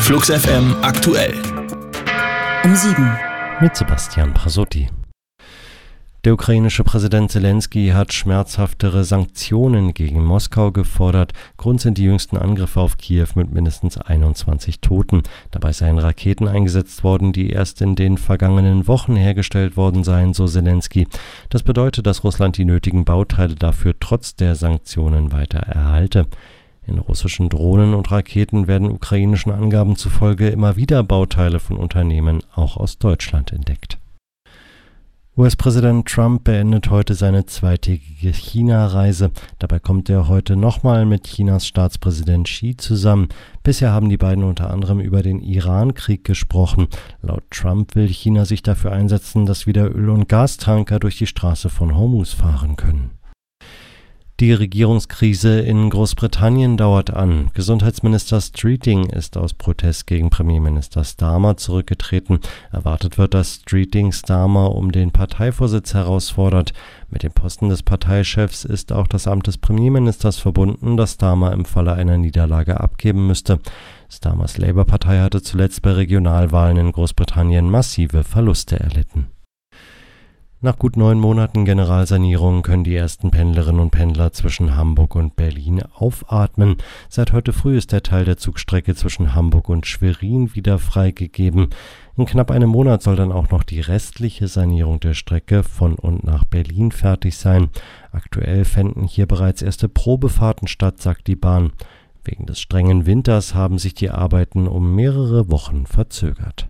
Flux FM aktuell. Um 7. Mit Sebastian Prasotti. Der ukrainische Präsident Zelensky hat schmerzhaftere Sanktionen gegen Moskau gefordert. Grund sind die jüngsten Angriffe auf Kiew mit mindestens 21 Toten. Dabei seien Raketen eingesetzt worden, die erst in den vergangenen Wochen hergestellt worden seien, so Zelensky. Das bedeutet, dass Russland die nötigen Bauteile dafür trotz der Sanktionen weiter erhalte. In russischen Drohnen und Raketen werden ukrainischen Angaben zufolge immer wieder Bauteile von Unternehmen auch aus Deutschland entdeckt. US-Präsident Trump beendet heute seine zweitägige China-Reise. Dabei kommt er heute nochmal mit Chinas Staatspräsident Xi zusammen. Bisher haben die beiden unter anderem über den Iran-Krieg gesprochen. Laut Trump will China sich dafür einsetzen, dass wieder Öl- und Gastanker durch die Straße von Hormuz fahren können. Die Regierungskrise in Großbritannien dauert an. Gesundheitsminister Streeting ist aus Protest gegen Premierminister Starmer zurückgetreten. Erwartet wird, dass Streeting Starmer um den Parteivorsitz herausfordert. Mit dem Posten des Parteichefs ist auch das Amt des Premierministers verbunden, das Starmer im Falle einer Niederlage abgeben müsste. Starmers Labour-Partei hatte zuletzt bei Regionalwahlen in Großbritannien massive Verluste erlitten. Nach gut 9 Monaten Generalsanierung können die ersten Pendlerinnen und Pendler zwischen Hamburg und Berlin aufatmen. Seit heute früh ist der Teil der Zugstrecke zwischen Hamburg und Schwerin wieder freigegeben. In knapp einem Monat soll dann auch noch die restliche Sanierung der Strecke von und nach Berlin fertig sein. Aktuell fänden hier bereits erste Probefahrten statt, sagt die Bahn. Wegen des strengen Winters haben sich die Arbeiten um mehrere Wochen verzögert.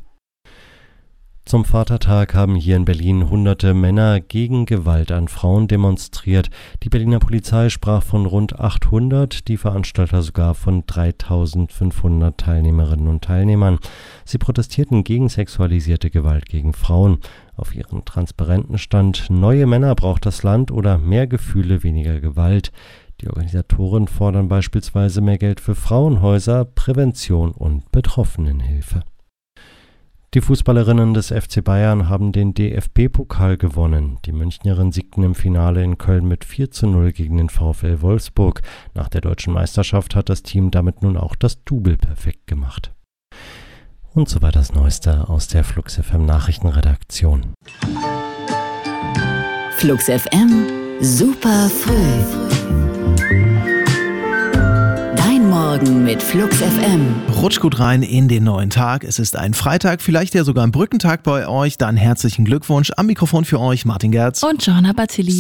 Zum Vatertag haben hier in Berlin hunderte Männer gegen Gewalt an Frauen demonstriert. Die Berliner Polizei sprach von rund 800, die Veranstalter sogar von 3500 Teilnehmerinnen und Teilnehmern. Sie protestierten gegen sexualisierte Gewalt gegen Frauen. Auf ihren Transparenten stand: Neue Männer braucht das Land oder mehr Gefühle, weniger Gewalt. Die Organisatoren fordern beispielsweise mehr Geld für Frauenhäuser, Prävention und Betroffenenhilfe. Die Fußballerinnen des FC Bayern haben den DFB-Pokal gewonnen. Die Münchnerinnen siegten im Finale in Köln mit 4:0 gegen den VfL Wolfsburg. Nach der deutschen Meisterschaft hat das Team damit nun auch das Double perfekt gemacht. Und so war das Neueste aus der Flux FM Nachrichtenredaktion. Flux FM, super früh. Morgen mit Flux FM. Rutsch gut rein in den neuen Tag. Es ist ein Freitag, vielleicht ja sogar ein Brückentag bei euch. Dann herzlichen Glückwunsch. Am Mikrofon für euch Martin Gerz und Johanna Bazzilli.